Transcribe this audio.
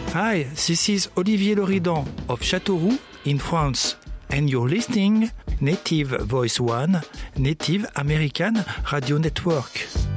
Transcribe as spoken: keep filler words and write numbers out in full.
Hi, this is Olivier Loridan of Châteauroux in France, and you're listening Native Voice One, Native American Radio Network.